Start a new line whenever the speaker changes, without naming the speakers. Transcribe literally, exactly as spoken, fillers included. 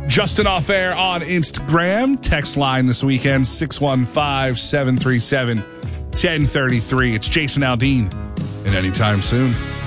Justin Off Air on Instagram. Text line this weekend, six one five, seven three seven, one zero three three. It's Jason Aldean. And anytime soon.